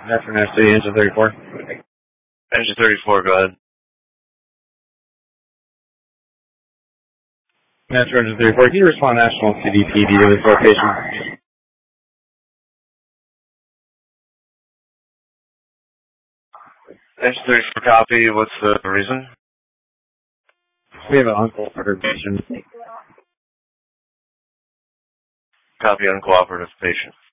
After City, engine 34. Engine 34, go ahead. Metro engine 34, can you respond National CDPD to this location? Engine 34, copy. What's the reason? We have an uncooperative patient. Copy uncooperative patient.